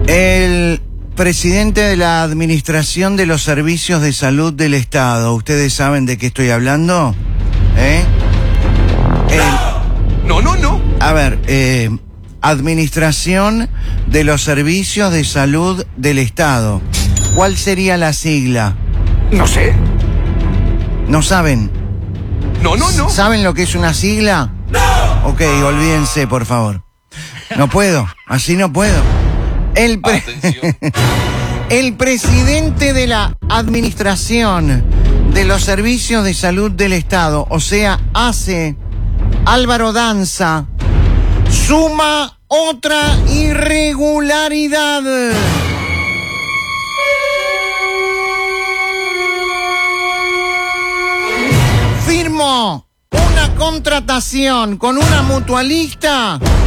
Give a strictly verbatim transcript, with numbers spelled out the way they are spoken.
El presidente de la Administración de los Servicios de Salud del Estado, ¿ustedes saben de qué estoy hablando? ¿Eh? El, no, no, no. A ver, eh, Administración de los Servicios de Salud del Estado. ¿Cuál sería la sigla? No sé. ¿No saben? No, no, no. ¿Saben lo que es una sigla? ¡No! Ok, olvídense, por favor. No puedo, así no puedo. El, pre el presidente de la Administración de los Servicios de Salud del Estado, o sea, hace Álvaro Danza, suma otra irregularidad. Firmó una contratación con una mutualista